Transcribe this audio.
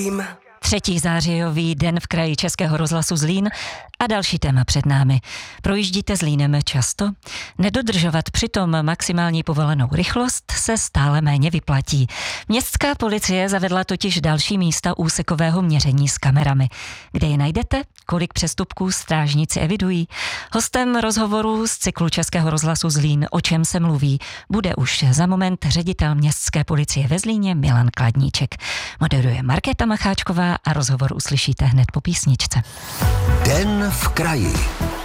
krajím. 3. zářijový den v kraji Českého rozhlasu Zlín a další téma před námi. Projíždíte Zlínem často? Nedodržovat přitom maximální povolenou rychlost se stále méně vyplatí. Městská policie zavedla totiž další místa úsekového měření s kamerami. Kde je najdete? Kolik přestupků strážníci evidují? Hostem rozhovoru z cyklu Českého rozhlasu Zlín O čem se mluví bude už za moment ředitel městské policie ve Zlíně Milan Kladníček. Moderuje Markéta Macháčková a rozhovor uslyšíte hned po písničce. Den v kraji.